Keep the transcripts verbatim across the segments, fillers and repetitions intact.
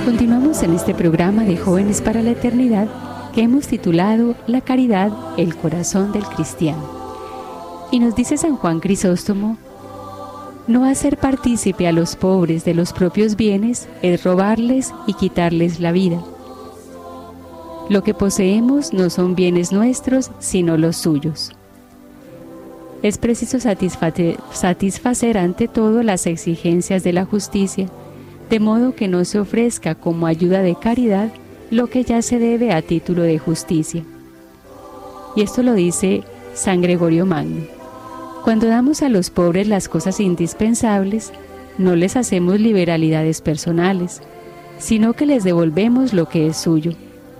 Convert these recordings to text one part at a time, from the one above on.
Continuamos en este programa de Jóvenes para la Eternidad que hemos titulado La caridad, el corazón del cristiano. Y nos dice San Juan Crisóstomo: no hacer partícipe a los pobres de los propios bienes es robarles y quitarles la vida. Lo que poseemos no son bienes nuestros, sino los suyos. Es preciso satisfacer, satisfacer ante todo las exigencias de la justicia, de modo que no se ofrezca como ayuda de caridad lo que ya se debe a título de justicia. Y esto lo dice San Gregorio Magno. Cuando damos a los pobres las cosas indispensables, no les hacemos liberalidades personales, sino que les devolvemos lo que es suyo.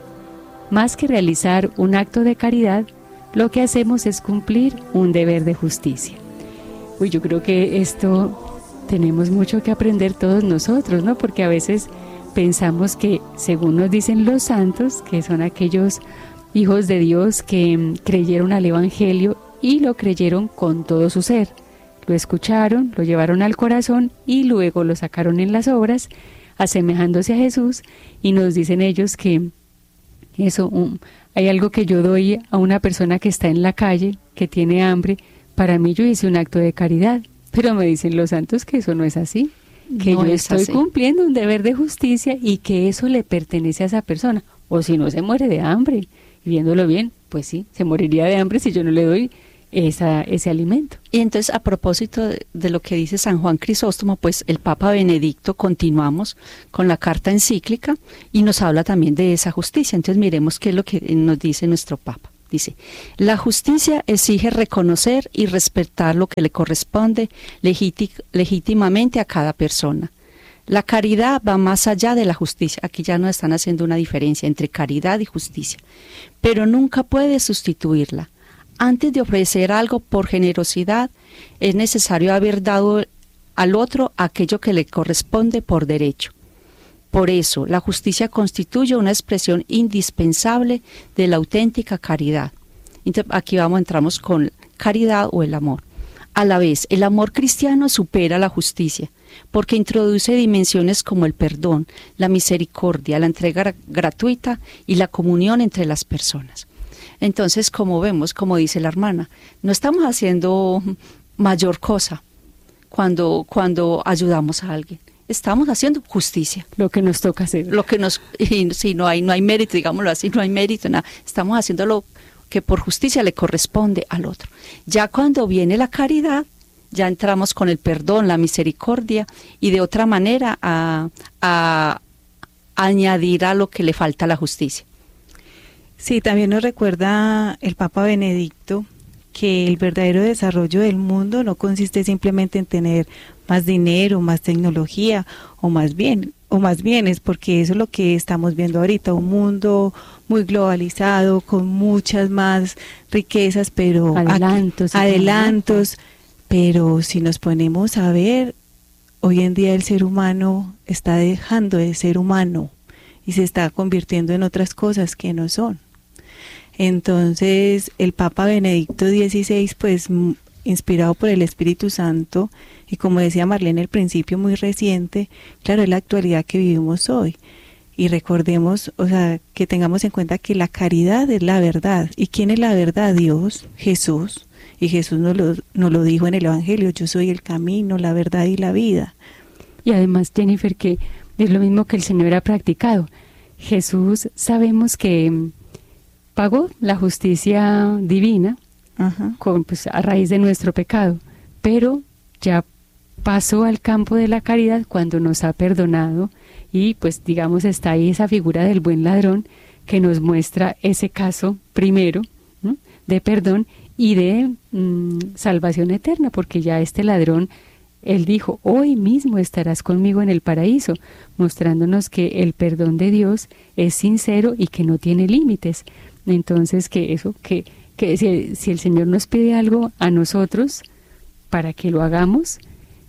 Más que realizar un acto de caridad, lo que hacemos es cumplir un deber de justicia. Uy, yo creo que esto tenemos mucho que aprender todos nosotros, ¿no? Porque a veces pensamos que, según nos dicen los santos, que son aquellos hijos de Dios que creyeron al Evangelio y lo creyeron con todo su ser. Lo escucharon, lo llevaron al corazón y luego lo sacaron en las obras, asemejándose a Jesús, y nos dicen ellos que eso, um, hay algo que yo doy a una persona que está en la calle, que tiene hambre, para mí yo hice un acto de caridad, pero me dicen los santos que eso no es así, que no yo estoy así. Cumpliendo un deber de justicia y que eso le pertenece a esa persona, o si no se muere de hambre, y viéndolo bien, pues sí, se moriría de hambre si yo no le doy esa, ese alimento. Y entonces, a propósito de, de lo que dice San Juan Crisóstomo, pues el Papa Benedicto, continuamos con la carta encíclica y nos habla también de esa justicia. Entonces miremos qué es lo que nos dice nuestro Papa. Dice: la justicia exige reconocer y respetar lo que le corresponde legíti- legítimamente a cada persona. La caridad va más allá de la justicia. Aquí ya nos están haciendo una diferencia entre caridad y justicia, pero nunca puede sustituirla. Antes de ofrecer algo por generosidad, es necesario haber dado al otro aquello que le corresponde por derecho. Por eso, la justicia constituye una expresión indispensable de la auténtica caridad. Entonces, aquí vamos, entramos con caridad o el amor. A la vez, el amor cristiano supera la justicia, porque introduce dimensiones como el perdón, la misericordia, la entrega gratuita y la comunión entre las personas. Entonces, como vemos, como dice la hermana, no estamos haciendo mayor cosa cuando, cuando ayudamos a alguien. Estamos haciendo justicia. Lo que nos toca hacer. Lo que nos, y si no hay, no hay mérito, digámoslo así, no hay mérito, nada. Estamos haciendo lo que por justicia le corresponde al otro. Ya cuando viene la caridad, ya entramos con el perdón, la misericordia, y de otra manera a, a, a añadir a lo que le falta a la justicia. Sí, también nos recuerda el Papa Benedicto que el verdadero desarrollo del mundo no consiste simplemente en tener más dinero, más tecnología o más bien, o más bienes, porque eso es lo que estamos viendo ahorita, un mundo muy globalizado, con muchas más riquezas, pero adelantos, aquí, adelantos, pero si nos ponemos a ver, hoy en día el ser humano está dejando de ser humano y se está convirtiendo en otras cosas que no son. Entonces el Papa Benedicto dieciséis, pues inspirado por el Espíritu Santo, y como decía Marlene al principio, muy reciente, claro, es la actualidad que vivimos hoy. Y recordemos, o sea, que tengamos en cuenta que la caridad es la verdad. ¿Y quién es la verdad? Dios, Jesús. Y Jesús nos lo, nos lo dijo en el Evangelio: yo soy el camino, la verdad y la vida. Y además, Jennifer, que es lo mismo que el Señor ha practicado. Jesús, sabemos que pagó la justicia divina, ajá, con, pues, a raíz de nuestro pecado, pero ya pasó al campo de la caridad cuando nos ha perdonado, y pues digamos está ahí esa figura del buen ladrón que nos muestra ese caso primero, ¿no?, de perdón y de mmm, salvación eterna, porque ya este ladrón, él dijo: hoy mismo estarás conmigo en el paraíso, mostrándonos que el perdón de Dios es sincero y que no tiene límites. Entonces, que eso, que, que si, si el Señor nos pide algo a nosotros para que lo hagamos,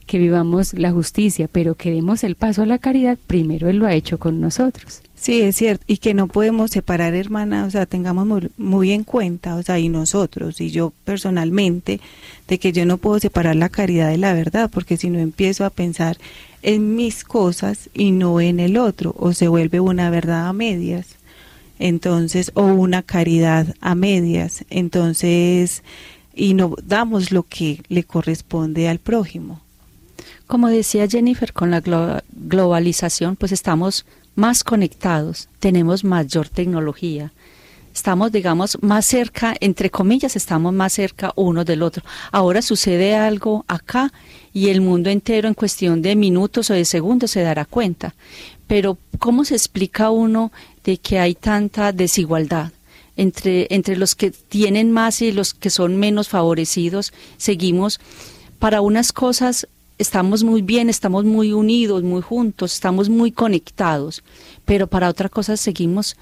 que vivamos la justicia, pero que demos el paso a la caridad, primero Él lo ha hecho con nosotros. Sí, es cierto, y que no podemos separar, hermana, o sea, tengamos muy, muy en cuenta, o sea, y nosotros, y yo personalmente, de que yo no puedo separar la caridad de la verdad, porque si no empiezo a pensar en mis cosas y no en el otro, o se vuelve una verdad a medias, entonces, o una caridad a medias, entonces, y no damos lo que le corresponde al prójimo. Como decía Jennifer, con la glo- globalización, pues estamos más conectados, tenemos mayor tecnología, estamos, digamos, más cerca, entre comillas, estamos más cerca uno del otro. Ahora sucede algo acá y el mundo entero en cuestión de minutos o de segundos se dará cuenta. Pero ¿cómo se explica uno de que hay tanta desigualdad entre, entre los que tienen más y los que son menos favorecidos? Seguimos para unas cosas. Estamos muy bien, estamos muy unidos, muy juntos, estamos muy conectados, pero para otras cosas seguimos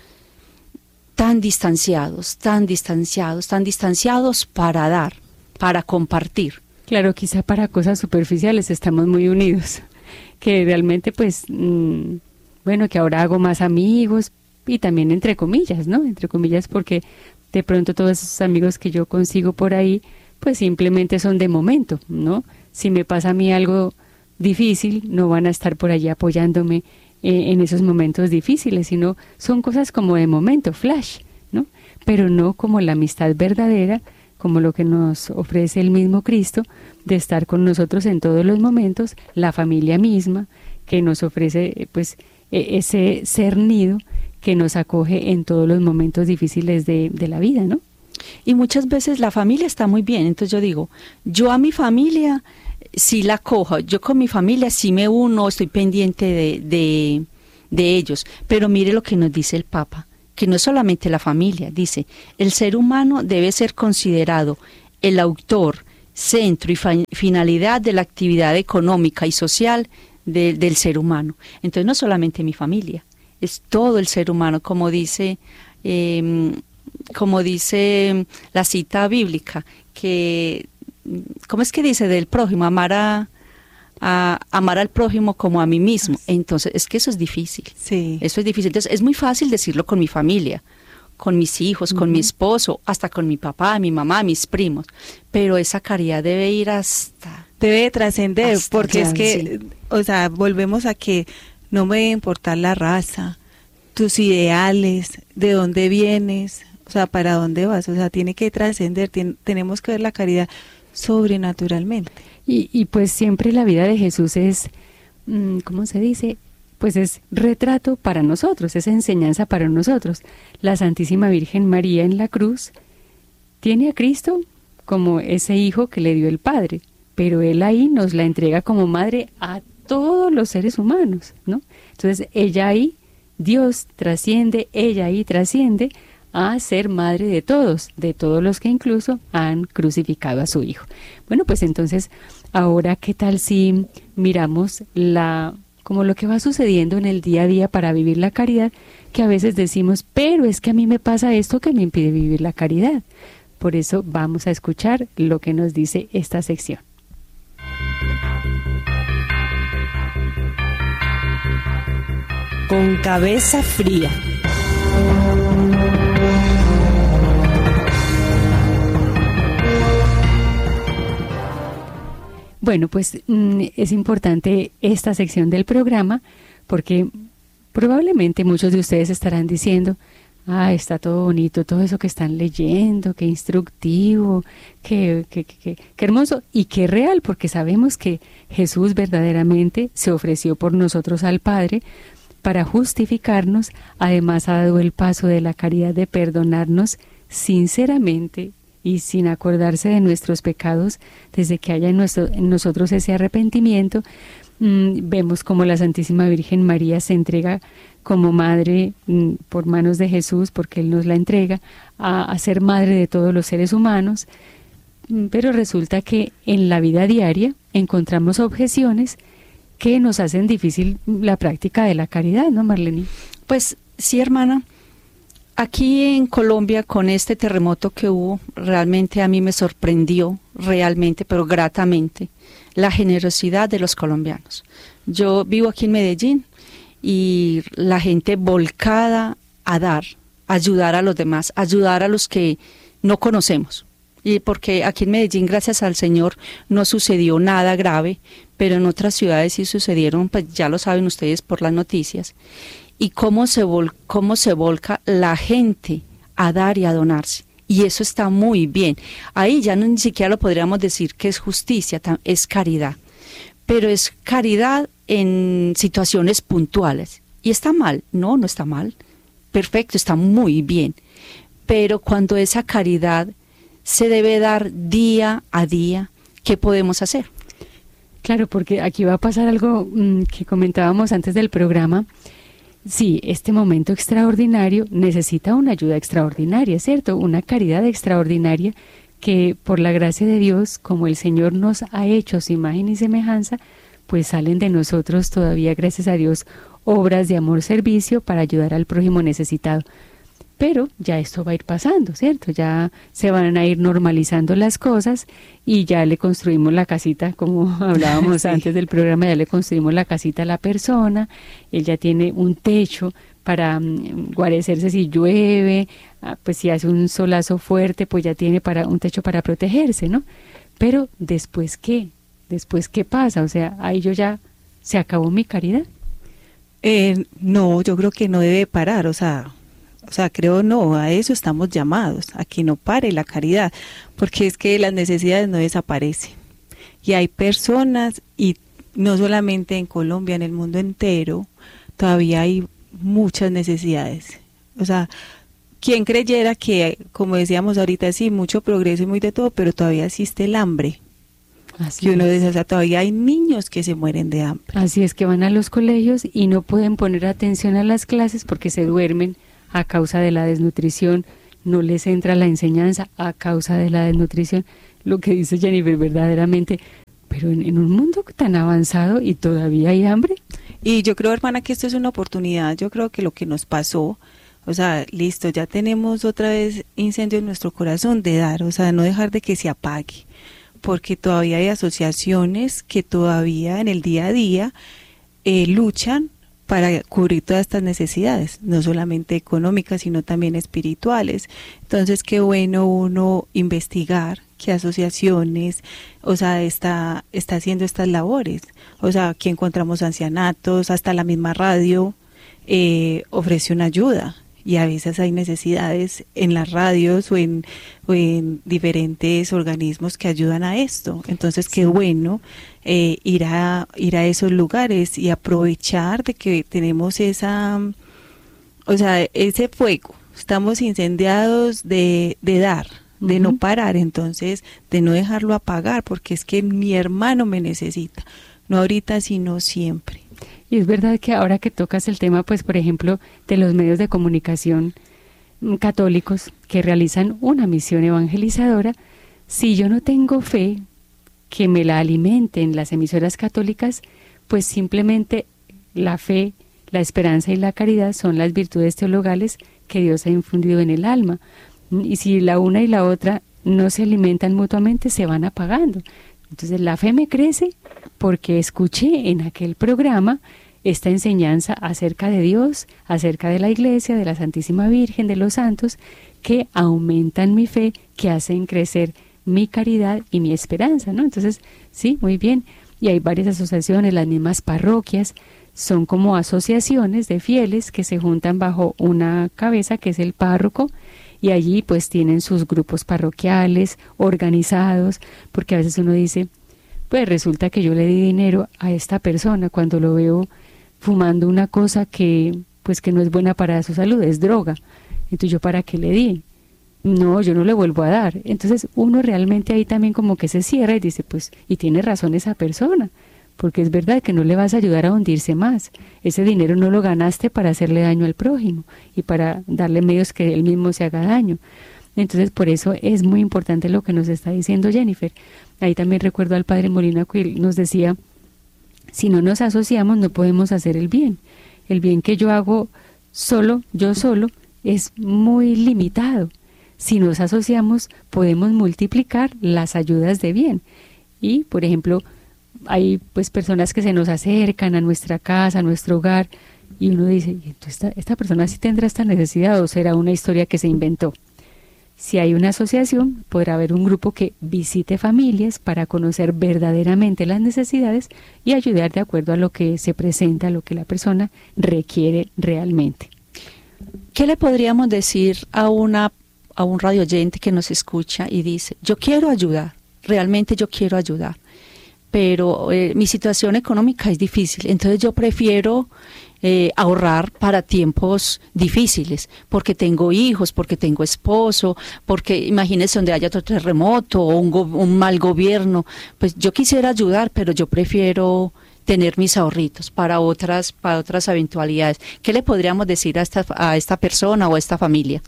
tan distanciados, tan distanciados, tan distanciados para dar, para compartir. Claro, quizá para cosas superficiales estamos muy unidos, que realmente pues, mmm, bueno, que ahora hago más amigos y también entre comillas, ¿no? Entre comillas porque de pronto todos esos amigos que yo consigo por ahí, pues simplemente son de momento, ¿no? Si me pasa a mí algo difícil, no van a estar por allí apoyándome eh, en esos momentos difíciles, sino son cosas como de momento, flash, ¿no? Pero no como la amistad verdadera, como lo que nos ofrece el mismo Cristo, de estar con nosotros en todos los momentos, la familia misma, que nos ofrece pues eh, ese ser nido que nos acoge en todos los momentos difíciles de, de la vida, ¿no? Y muchas veces la familia está muy bien, entonces yo digo, yo a mi familia sí la cojo, yo con mi familia sí me uno, estoy pendiente de, de, de ellos, pero mire lo que nos dice el Papa, que no es solamente la familia, dice, el ser humano debe ser considerado el autor, centro y fa- finalidad de la actividad económica y social de, del ser humano. Entonces no solamente mi familia, es todo el ser humano, como dice... Eh, como dice la cita bíblica, que, ¿cómo es que dice? Del prójimo, amar a, a amar al prójimo como a mí mismo. Entonces, es que eso es difícil. Sí. Eso es difícil. Entonces, es muy fácil decirlo con mi familia, con mis hijos, uh-huh. con mi esposo, hasta con mi papá, mi mamá, mis primos. Pero esa caridad debe ir hasta... Debe trascender, porque ya, es que, sí. o sea, volvemos a que no me debe importar la raza, tus ideales, de dónde vienes, o sea, ¿para dónde vas? O sea, tiene que trascender, ten, tenemos que ver la caridad sobrenaturalmente. Y, y pues siempre la vida de Jesús es, ¿cómo se dice? Pues es retrato para nosotros, es enseñanza para nosotros. La Santísima Virgen María en la cruz tiene a Cristo como ese hijo que le dio el Padre, pero Él ahí nos la entrega como madre a todos los seres humanos, ¿no? Entonces ella ahí, Dios trasciende, ella ahí trasciende a ser madre de todos, de todos los que incluso han crucificado a su hijo. Bueno, pues entonces, ahora, ¿qué tal si miramos la, como lo que va sucediendo en el día a día para vivir la caridad? Que a veces decimos, pero es que a mí me pasa esto que me impide vivir la caridad. Por eso vamos a escuchar lo que nos dice esta sección. Con cabeza fría. Bueno, pues mm, es importante esta sección del programa porque probablemente muchos de ustedes estarán diciendo, ah, está todo bonito, todo eso que están leyendo, qué instructivo, qué, qué, qué, qué hermoso y qué real, porque sabemos que Jesús verdaderamente se ofreció por nosotros al Padre para justificarnos, además ha dado el paso de la caridad de perdonarnos sinceramente y sin acordarse de nuestros pecados, desde que haya en, nuestro, en nosotros ese arrepentimiento. Mmm, vemos como la Santísima Virgen María se entrega como madre mmm, por manos de Jesús, porque Él nos la entrega, a, a ser madre de todos los seres humanos, mmm, pero resulta que en la vida diaria encontramos objeciones que nos hacen difícil la práctica de la caridad, ¿no, Marlene? Pues sí, hermana. Aquí en Colombia, con este terremoto que hubo, realmente a mí me sorprendió, realmente, pero gratamente, la generosidad de los colombianos. Yo vivo aquí en Medellín y la gente volcada a dar, ayudar a los demás, ayudar a los que no conocemos. Y porque aquí en Medellín, gracias al Señor, no sucedió nada grave, pero en otras ciudades sí sucedieron, pues ya lo saben ustedes por las noticias. Y cómo se, vol- cómo se volca la gente a dar y a donarse. Y eso está muy bien. Ahí ya no ni siquiera lo podríamos decir que es justicia, es caridad. Pero es caridad en situaciones puntuales. ¿Y está mal? No, no está mal. Perfecto, está muy bien. Pero cuando esa caridad se debe dar día a día, ¿qué podemos hacer? Claro, porque aquí va a pasar algo mmm, que comentábamos antes del programa. Sí, este momento extraordinario necesita una ayuda extraordinaria, ¿cierto? Una caridad extraordinaria que por la gracia de Dios, como el Señor nos ha hecho a su imagen y semejanza, pues salen de nosotros todavía, gracias a Dios, obras de amor, servicio para ayudar al prójimo necesitado. Pero ya esto va a ir pasando, ¿cierto? Ya se van a ir normalizando las cosas y ya le construimos la casita, como hablábamos sí. antes del programa, ya le construimos la casita a la persona, él ya tiene un techo para um, guarecerse si llueve, ah, pues si hace un solazo fuerte, pues ya tiene para un techo para protegerse, ¿no? Pero ¿después qué? ¿Después qué pasa? O sea, ahí yo ya, ¿se acabó mi caridad? Eh, no, yo creo que no debe parar, o sea... O sea, creo no, a eso estamos llamados, a que no pare la caridad, porque es que las necesidades no desaparecen. Y hay personas, y no solamente en Colombia, en el mundo entero, todavía hay muchas necesidades. O sea, ¿quién creyera que, como decíamos ahorita, sí, mucho progreso y muy de todo, pero todavía existe el hambre? Así que uno dice, o sea, todavía hay niños que se mueren de hambre. Así es, que van a los colegios y no pueden poner atención a las clases porque se duermen a causa de la desnutrición, no les entra la enseñanza a causa de la desnutrición. Lo que dice Jennifer, verdaderamente, pero en, en un mundo tan avanzado y todavía hay hambre. Y yo creo, hermana, que esto es una oportunidad. Yo creo que lo que nos pasó, o sea, listo, ya tenemos otra vez incendio en nuestro corazón de dar, o sea, no dejar de que se apague, porque todavía hay asociaciones que todavía en el día a día eh, luchan para cubrir todas estas necesidades, no solamente económicas, sino también espirituales. Entonces, qué bueno uno investigar qué asociaciones, o sea, está, está haciendo estas labores. O sea, aquí encontramos ancianatos, hasta la misma radio eh, ofrece una ayuda. Y a veces hay necesidades en las radios o en, o en diferentes organismos que ayudan a esto. Entonces, qué bueno eh, ir a ir a esos lugares y aprovechar de que tenemos esa, o sea, ese fuego. Estamos incendiados de, de dar, de uh-huh. no parar, entonces, de no dejarlo apagar, porque es que mi hermano me necesita, no ahorita, sino siempre. Y es verdad que ahora que tocas el tema, pues por ejemplo, de los medios de comunicación católicos que realizan una misión evangelizadora, si yo no tengo fe que me la alimenten las emisoras católicas, pues simplemente la fe, la esperanza y la caridad son las virtudes teologales que Dios ha infundido en el alma. Y si la una y la otra no se alimentan mutuamente, se van apagando. Entonces la fe me crece porque escuché en aquel programa esta enseñanza acerca de Dios, acerca de la Iglesia, de la Santísima Virgen, de los santos, que aumentan mi fe, que hacen crecer mi caridad y mi esperanza, ¿no? Entonces, sí, muy bien. Y hay varias asociaciones, las mismas parroquias, son como asociaciones de fieles que se juntan bajo una cabeza que es el párroco, y allí pues tienen sus grupos parroquiales organizados, porque a veces uno dice, pues resulta que yo le di dinero a esta persona cuando lo veo fumando una cosa que pues que no es buena para su salud, es droga. Entonces, ¿yo para qué le di? No, yo no le vuelvo a dar. Entonces uno realmente ahí también como que se cierra y dice, pues, y tiene razón esa persona, porque es verdad que no le vas a ayudar a hundirse más. Ese dinero no lo ganaste para hacerle daño al prójimo y para darle medios que él mismo se haga daño. Entonces, por eso es muy importante lo que nos está diciendo Jennifer. Ahí también recuerdo al padre Molina que él nos decía, si no nos asociamos no podemos hacer el bien. El bien que yo hago solo, yo solo, es muy limitado. Si nos asociamos podemos multiplicar las ayudas de bien. Y, por ejemplo, hay pues personas que se nos acercan a nuestra casa, a nuestro hogar, y uno dice, esta, esta persona sí tendrá esta necesidad o será una historia que se inventó. Si hay una asociación, podrá haber un grupo que visite familias para conocer verdaderamente las necesidades y ayudar de acuerdo a lo que se presenta, a lo que la persona requiere realmente. ¿Qué le podríamos decir a una a un radioyente que nos escucha y dice, yo quiero ayudar, realmente yo quiero ayudar, pero eh, mi situación económica es difícil, entonces yo prefiero eh, ahorrar para tiempos difíciles, porque tengo hijos, porque tengo esposo, porque imagínese donde haya otro terremoto o un, go- un mal gobierno, pues yo quisiera ayudar, pero yo prefiero tener mis ahorritos para otras para otras eventualidades. ¿Qué le podríamos decir a esta, a esta persona o a esta familia?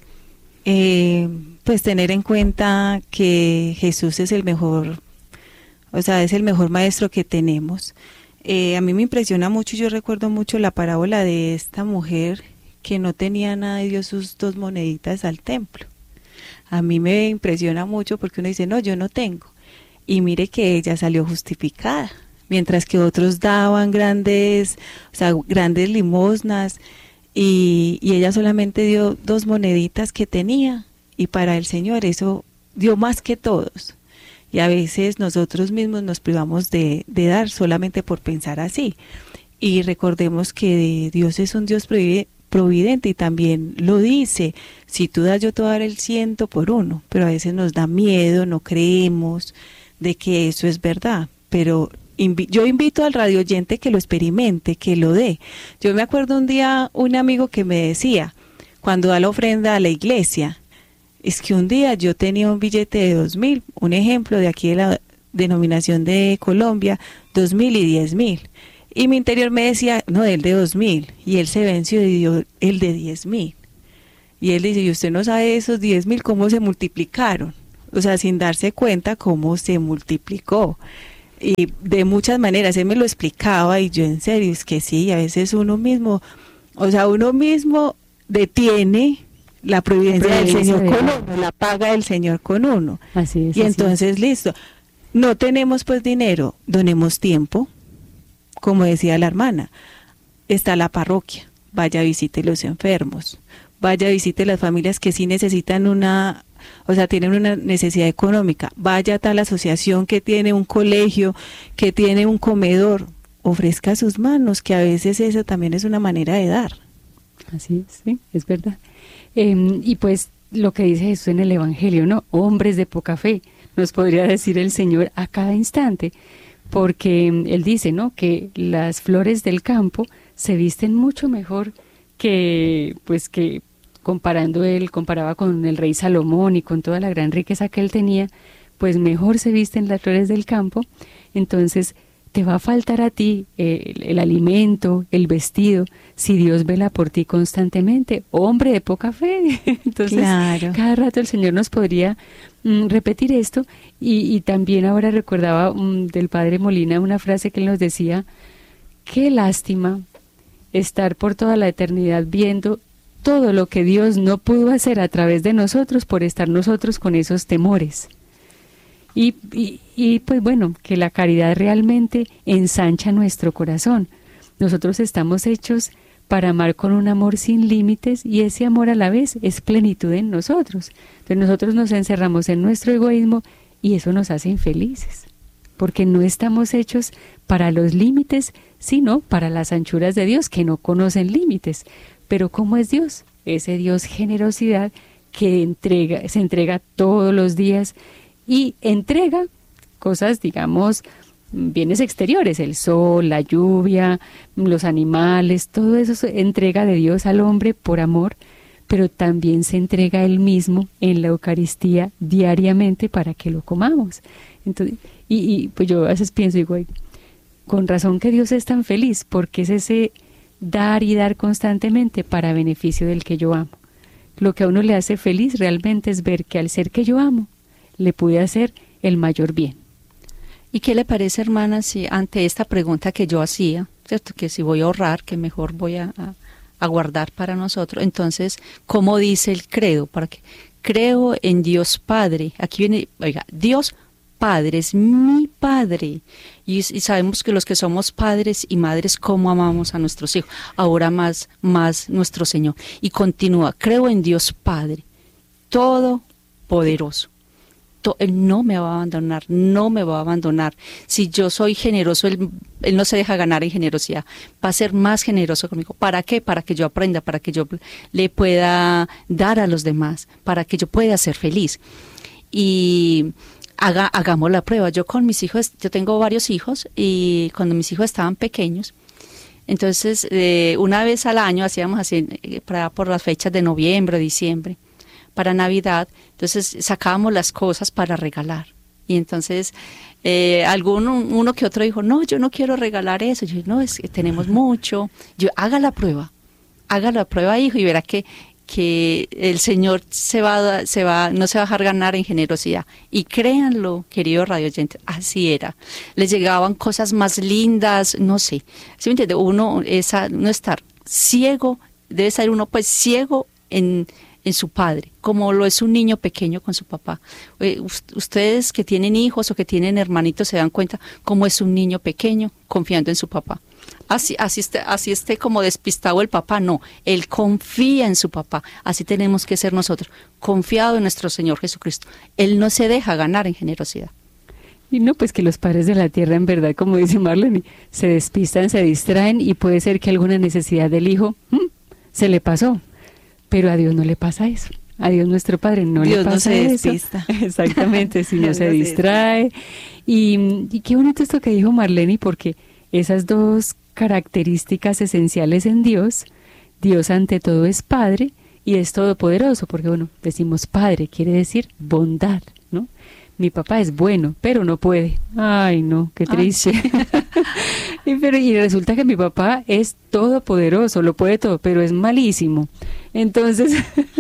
Eh, pues tener en cuenta que Jesús es el mejor, o sea, es el mejor maestro que tenemos. Eh, a mí me impresiona mucho, yo recuerdo mucho la parábola de esta mujer que no tenía nada y dio sus dos moneditas al templo. A mí me impresiona mucho porque uno dice, no, yo no tengo. Y mire que ella salió justificada, mientras que otros daban grandes, o sea, grandes limosnas, y, y ella solamente dio dos moneditas que tenía, y para el Señor eso dio más que todos. Y a veces nosotros mismos nos privamos de, de dar solamente por pensar así. Y recordemos que Dios es un Dios providente y también lo dice, si tú das yo te voy a dar el ciento por uno, pero a veces nos da miedo, no creemos de que eso es verdad, pero invi- yo invito al radio oyente que lo experimente, que lo dé. Yo me acuerdo un día un amigo que me decía, cuando da la ofrenda a la iglesia, es que un día yo tenía un billete de dos mil, un ejemplo de aquí de la denominación de Colombia, dos mil y diez mil. Y mi interior me decía, no, el de dos mil. Y él se venció y dio el de diez mil. Y él dice, y usted no sabe esos diez mil cómo se multiplicaron. O sea, sin darse cuenta cómo se multiplicó. Y de muchas maneras, él me lo explicaba y yo en serio, es que sí, a veces uno mismo, o sea, uno mismo detiene la providencia, la providencia del Señor de con uno, la paga del Señor con uno. Así es. Y así entonces, es. listo, no tenemos pues dinero, donemos tiempo, como decía la hermana, está la parroquia, vaya visite los enfermos, vaya visite las familias que sí necesitan una, o sea, tienen una necesidad económica, vaya a tal asociación que tiene un colegio, que tiene un comedor, ofrezca sus manos, que a veces esa también es una manera de dar. Así es, sí, es verdad. Eh, y pues lo que dice Jesús en el Evangelio, ¿no? Hombres de poca fe, nos podría decir el Señor a cada instante, porque Él dice, ¿no? Que las flores del campo se visten mucho mejor que, pues que comparando Él, comparaba con el rey Salomón y con toda la gran riqueza que Él tenía, pues mejor se visten las flores del campo. Entonces te va a faltar a ti eh, el, el alimento, el vestido, si Dios vela por ti constantemente, hombre de poca fe. Entonces, claro. Cada rato el Señor nos podría mm, repetir esto, y, y también ahora recordaba mm, del Padre Molina una frase que él nos decía, qué lástima estar por toda la eternidad viendo todo lo que Dios no pudo hacer a través de nosotros por estar nosotros con esos temores. Y, y, y pues bueno, que la caridad realmente ensancha nuestro corazón. Nosotros estamos hechos para amar con un amor sin límites, y ese amor a la vez es plenitud en nosotros. Entonces nosotros nos encerramos en nuestro egoísmo y eso nos hace infelices, porque no estamos hechos para los límites, sino para las anchuras de Dios, que no conocen límites. Pero ¿cómo es Dios? Ese Dios generosidad que entrega, se entrega todos los días, y entrega cosas, digamos, bienes exteriores, el sol, la lluvia, los animales, todo eso se entrega de Dios al hombre por amor, pero también se entrega Él mismo en la Eucaristía diariamente para que lo comamos. Entonces, y, y pues yo a veces pienso, digo, con razón que Dios es tan feliz, porque es ese dar y dar constantemente para beneficio del que yo amo. Lo que a uno le hace feliz realmente es ver que al ser que yo amo, le pude hacer el mayor bien. ¿Y qué le parece, hermana, si ante esta pregunta que yo hacía, cierto, que si voy a ahorrar, que mejor voy a, a, a guardar para nosotros? Entonces, ¿cómo dice el credo? Para que creo en Dios Padre. Aquí viene, oiga, Dios padre, es mi padre. Y, y sabemos que los que somos padres y madres, cómo amamos a nuestros hijos, ahora más, más nuestro Señor. Y continúa, creo en Dios Padre, todopoderoso. Él no me va a abandonar, no me va a abandonar. Si yo soy generoso, él, él no se deja ganar en generosidad. Va a ser más generoso conmigo. ¿Para qué? Para que yo aprenda, para que yo le pueda dar a los demás, para que yo pueda ser feliz. Y haga, hagamos la prueba. Yo con mis hijos, yo tengo varios hijos, y cuando mis hijos estaban pequeños, entonces eh, una vez al año hacíamos así, eh, para, por las fechas de noviembre, diciembre, para Navidad, entonces sacábamos las cosas para regalar. Y entonces eh, alguno, uno que otro dijo, no, yo no quiero regalar eso. Yo, no, es que tenemos mucho. Yo, haga la prueba, haga la prueba, hijo, y verá que, que el Señor se va, se va, no se va a dejar ganar en generosidad. Y créanlo, queridos radioyentes, así era. Les llegaban cosas más lindas, no sé. ¿Sí me entiende? Uno, esa, no estar ciego, debe ser uno pues ciego en... en su padre, como lo es un niño pequeño con su papá. Eh, ustedes que tienen hijos o que tienen hermanitos se dan cuenta cómo es un niño pequeño confiando en su papá. Así, así, esté, así esté como despistado el papá, no, él confía en su papá. Así tenemos que ser nosotros, confiado en nuestro Señor Jesucristo. Él no se deja ganar en generosidad. Y no, pues que los padres de la tierra, en verdad, como dice Marlene, se despistan, se distraen, y puede ser que alguna necesidad del hijo ¿hmm? se le pasó. Pero a Dios no le pasa eso. A Dios nuestro Padre no Dios le pasa no se eso. Despista. Exactamente, si no Dios se no se distrae. Y, y qué bonito esto que dijo Marlene, porque esas dos características esenciales en Dios, Dios ante todo es Padre y es todopoderoso, porque bueno, decimos Padre, quiere decir bondad, ¿no? Mi papá es bueno, pero no puede. Ay, no, qué triste. y, pero, y resulta que mi papá es todopoderoso, lo puede todo, pero es malísimo. Entonces,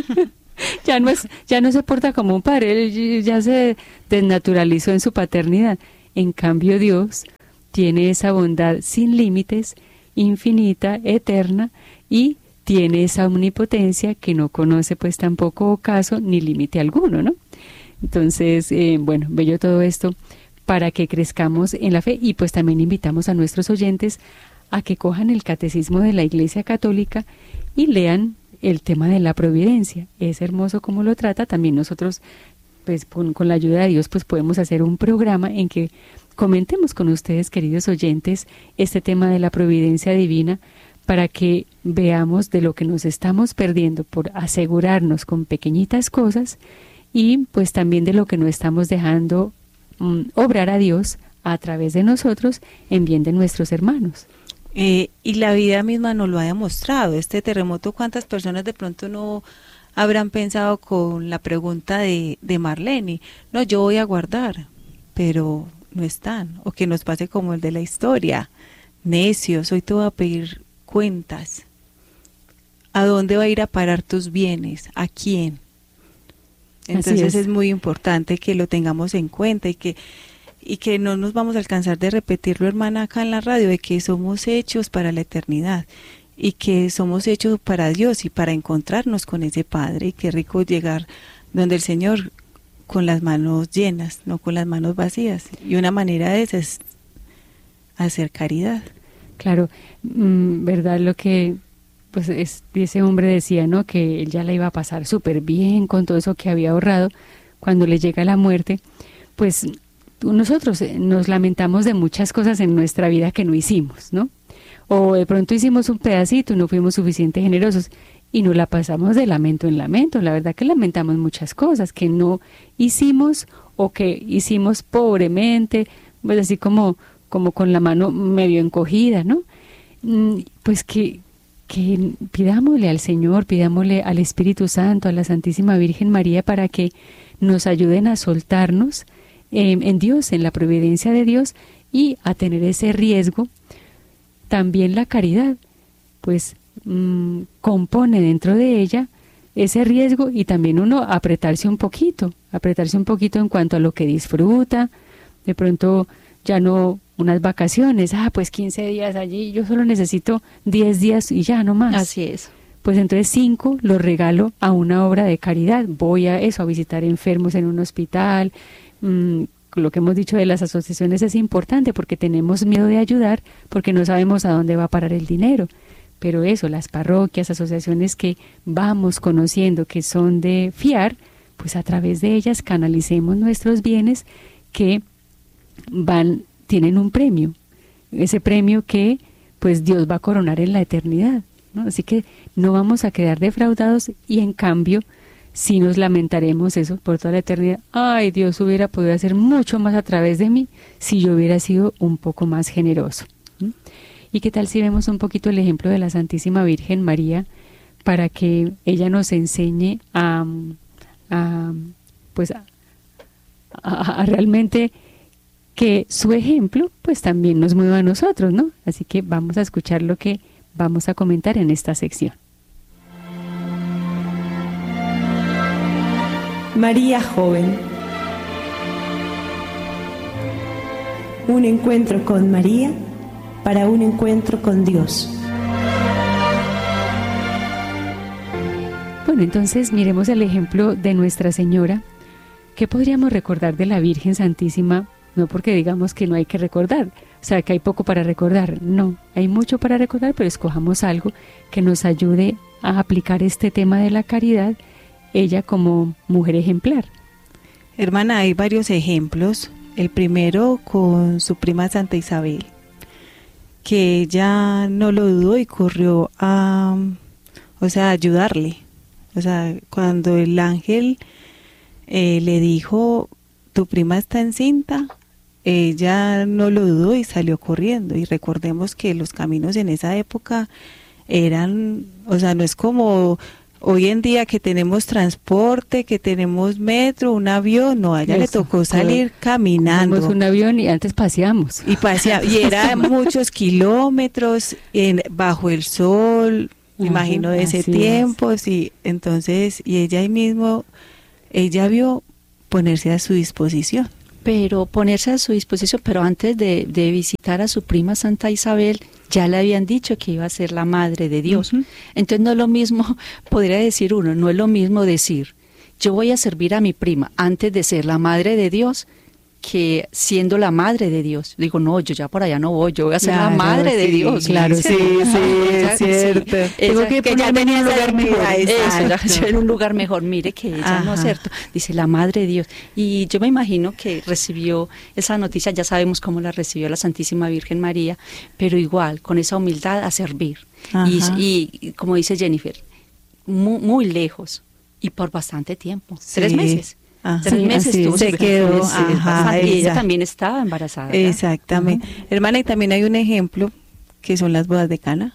ya no es, ya no se porta como un padre, él ya se desnaturalizó en su paternidad. En cambio, Dios tiene esa bondad sin límites, infinita, eterna, y tiene esa omnipotencia que no conoce pues tampoco ocaso ni límite alguno, ¿no? Entonces, eh, bueno, bello todo esto para que crezcamos en la fe, y pues también invitamos a nuestros oyentes a que cojan el catecismo de la Iglesia Católica y lean el tema de la providencia. Es hermoso cómo lo trata. También nosotros, pues con, con la ayuda de Dios, pues podemos hacer un programa en que comentemos con ustedes, queridos oyentes, este tema de la providencia divina, para que veamos de lo que nos estamos perdiendo por asegurarnos con pequeñitas cosas, y pues también de lo que no estamos dejando um, obrar a Dios a través de nosotros en bien de nuestros hermanos. Eh, y la vida misma nos lo ha demostrado. Este terremoto, ¿cuántas personas de pronto no habrán pensado con la pregunta de, de Marlene? No, yo voy a guardar, pero no están. O que nos pase como el de la historia. Necios, hoy te voy a pedir cuentas. ¿A dónde va a ir a parar tus bienes? ¿A quién? Entonces es. es muy importante que lo tengamos en cuenta y que y que no nos vamos a alcanzar de repetirlo, hermana, acá en la radio, de que somos hechos para la eternidad y que somos hechos para Dios y para encontrarnos con ese Padre. Y qué rico llegar donde el Señor con las manos llenas, no con las manos vacías. Y una manera de esa es hacer caridad. Claro, mmm, verdad lo que pues es, ese hombre decía, ¿no? Que él ya la iba a pasar súper bien con todo eso que había ahorrado. Cuando le llega la muerte, pues nosotros nos lamentamos de muchas cosas en nuestra vida que no hicimos, ¿no? O de pronto hicimos un pedacito y no fuimos suficientemente generosos y nos la pasamos de lamento en lamento. La verdad que lamentamos muchas cosas que no hicimos o que hicimos pobremente, pues así como, como con la mano medio encogida, ¿no? Pues que que pidámosle al Señor, pidámosle al Espíritu Santo, a la Santísima Virgen María, para que nos ayuden a soltarnos eh, en Dios, en la providencia de Dios, y a tener ese riesgo. También la caridad, pues mmm, compone dentro de ella ese riesgo, y también uno apretarse un poquito, apretarse un poquito en cuanto a lo que disfruta. De pronto ya no unas vacaciones, ah, pues quince días allí, yo solo necesito diez días y ya no más. Así es. Pues entonces cinco los regalo a una obra de caridad. Voy a eso, a visitar enfermos en un hospital, mmm, lo que hemos dicho de las asociaciones es importante porque tenemos miedo de ayudar porque no sabemos a dónde va a parar el dinero. Pero eso, las parroquias, asociaciones que vamos conociendo que son de fiar, pues a través de ellas canalicemos nuestros bienes que van, tienen un premio. Ese premio que pues Dios va a coronar en la eternidad, ¿no? Así que no vamos a quedar defraudados y en cambio sí nos lamentaremos eso por toda la eternidad. Ay, Dios hubiera podido hacer mucho más a través de mí si yo hubiera sido un poco más generoso. ¿Mm? ¿Y qué tal si vemos un poquito el ejemplo de la Santísima Virgen María para que ella nos enseñe a, a pues a, a, a realmente que su ejemplo pues también nos mueva a nosotros, ¿no? Así que vamos a escuchar lo que vamos a comentar en esta sección. María joven. Un encuentro con María para un encuentro con Dios. Bueno, entonces miremos el ejemplo de Nuestra Señora. ¿Qué podríamos recordar de la Virgen Santísima? No porque digamos que no hay que recordar, o sea, que hay poco para recordar. No, hay mucho para recordar, pero escojamos algo que nos ayude a aplicar este tema de la caridad, ella como mujer ejemplar. Hermana, hay varios ejemplos. El primero con su prima Santa Isabel, que ella no lo dudó y corrió a, o sea, a ayudarle. O sea, cuando el ángel eh, le dijo, tu prima está encinta, ella no lo dudó y salió corriendo. Y recordemos que los caminos en esa época eran, o sea, no es como hoy en día que tenemos transporte, que tenemos metro, un avión. No, a ella Eso, le tocó salir todo, caminando. Tenemos un avión y antes paseamos. Y pasea, y era muchos kilómetros en, bajo el sol, me imagino de ese tiempo, sí. Entonces, y ella ahí mismo, ella vio ponerse a su disposición. Pero ponerse a su disposición, pero antes de, de visitar a su prima Santa Isabel, ya le habían dicho que iba a ser la madre de Dios. Uh-huh. Entonces no es lo mismo, podría decir uno, no es lo mismo decir, yo voy a servir a mi prima antes de ser la madre de Dios, que siendo la madre de Dios. Digo, no, yo ya por allá no voy, yo voy a ser claro, la madre sí, de Dios. Claro, sí, sí, es cierto. Sí, Tengo que, que ya tenía un lugar mejor. Eso, ya en un lugar mejor. Mire que ella Ajá. no es cierto. Dice, la madre de Dios. Y yo me imagino que recibió esa noticia, ya sabemos cómo la recibió la Santísima Virgen María, pero igual, con esa humildad a servir. Y, y como dice Jennifer, muy, muy lejos y por bastante tiempo. Sí. Tres meses. Ajá, Tres sí, meses tuvo se quedó, ajá, y ella también estaba embarazada, ¿verdad? Exactamente. Uh-huh. Hermana, y también hay un ejemplo que son las bodas de Cana,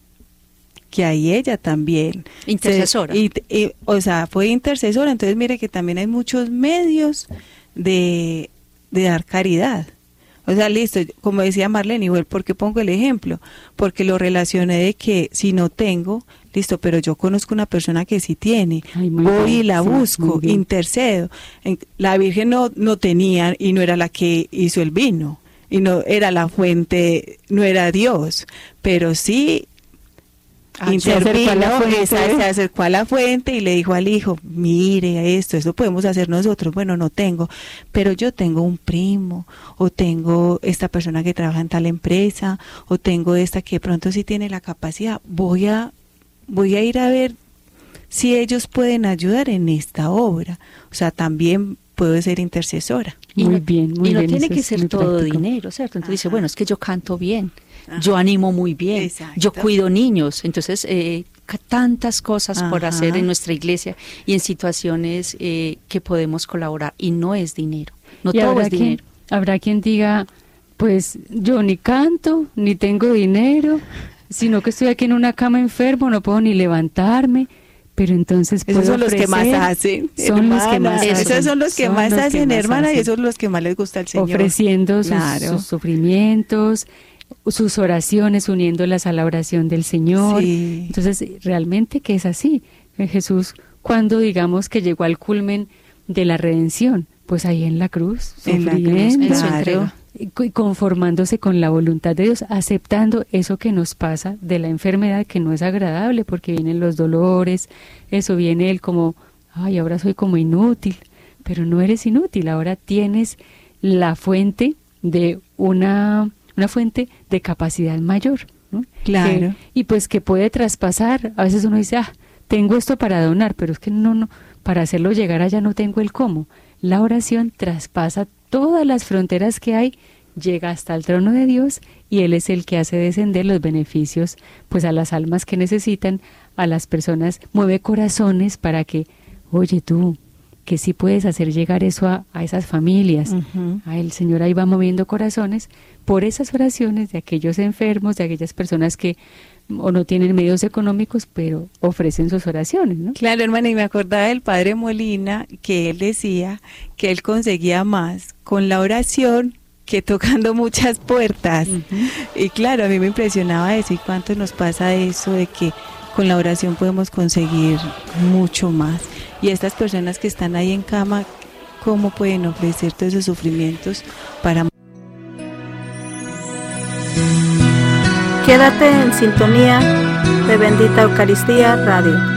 que ahí ella también intercesora se, y, y, o sea, fue intercesora. Entonces mire que también hay muchos medios de, de dar caridad. O sea, listo, como decía Marlene, igual, ¿por qué pongo el ejemplo? Porque lo relacioné de que si no tengo, listo, pero yo conozco una persona que sí tiene, Ay, voy bien, y la sí, busco, intercedo. La Virgen no, no tenía y no era la que hizo el vino, y no era la fuente, no era Dios, pero sí Ah, intervino, se, se acercó a la fuente y le dijo al hijo, mire esto, esto podemos hacer nosotros. Bueno, no tengo, pero yo tengo un primo, o tengo esta persona que trabaja en tal empresa, o tengo esta que de pronto sí tiene la capacidad, voy a, voy a ir a ver si ellos pueden ayudar en esta obra. O sea, también puedo ser intercesora. Y muy no, bien, muy y no bien, tiene que ser todo práctico. dinero, ¿cierto? Entonces Ajá. dice, bueno, es que yo canto bien, Ajá. yo animo muy bien, Exacto. yo cuido niños, entonces eh, tantas cosas Ajá. por hacer en nuestra iglesia y en situaciones eh, que podemos colaborar, y no es dinero, no y todo es quien, dinero. Habrá quien diga, pues yo ni canto, ni tengo dinero, sino que estoy aquí en una cama enfermo, no puedo ni levantarme. Pero entonces esos son los ofrecer, que más hacen, son hermana. los que más hacen, esos son los que son más los hacen, que más hermana, hacen. y esos son los que más les gusta al Señor. Ofreciendo sus, claro. sus sufrimientos, sus oraciones, uniéndolas a la oración del Señor. Sí. Entonces, realmente que es así. Jesús, cuando digamos que llegó al culmen de la redención, pues ahí en la cruz, en sufriendo, la cruz, en su claro. entrega. y conformándose con la voluntad de Dios, aceptando eso que nos pasa de la enfermedad, que no es agradable, porque vienen los dolores, eso viene él como, ay, ahora soy como inútil, pero no eres inútil, ahora tienes la fuente de una, una fuente de capacidad mayor, ¿no? Claro. Que, y pues que puede traspasar. A veces uno dice, ah, tengo esto para donar, pero es que no, no, para hacerlo llegar allá no tengo el cómo. La oración traspasa todas las fronteras que hay, llega hasta el trono de Dios y Él es el que hace descender los beneficios pues a las almas que necesitan, a las personas, mueve corazones para que, oye tú, que sí puedes hacer llegar eso a, a esas familias. Uh-huh. Ah, el Señor ahí va moviendo corazones por esas oraciones de aquellos enfermos, de aquellas personas que o no tienen medios económicos, pero ofrecen sus oraciones, ¿no? Claro, hermana, y me acordaba del padre Molina, que él decía que él conseguía más con la oración que tocando muchas puertas. Uh-huh. Y claro, a mí me impresionaba eso, y cuánto nos pasa eso de que con la oración podemos conseguir mucho más. Y estas personas que están ahí en cama, ¿cómo pueden ofrecer todos esos sufrimientos para... Quédate en sintonía de Bendita Eucaristía Radio.